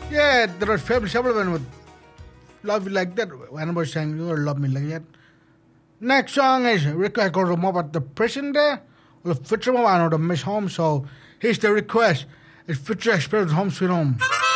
Yeah, there was family supplement with love you like that. When I was saying you love me like that. Next song is request go to more about the prison there. Well, feature more on the Miss Home. So here's the request. It's feature experience home sweet home.